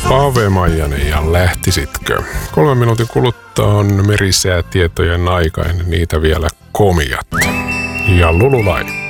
Pave Maijanen ja lähtisitkö? 3 minuutin kuluttua on merisäätietojen aika, ennen niitä vielä komiat. Ja Lululai.